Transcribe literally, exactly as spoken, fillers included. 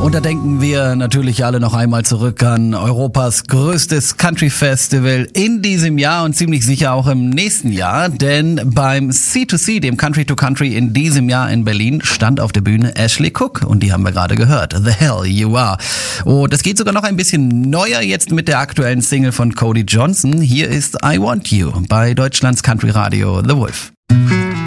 Und da denken wir natürlich alle noch einmal zurück an Europas größtes Country Festival in diesem Jahr und ziemlich sicher auch im nächsten Jahr, denn beim C zwei C, dem Country to Country in diesem Jahr in Berlin, stand auf der Bühne Ashley Cooke und die haben wir gerade gehört, The Hell You Are. Und es geht sogar noch ein bisschen neuer jetzt mit der aktuellen Single von Cody Johnson. Hier ist I Want You bei Deutschlands Country Radio The Wolf.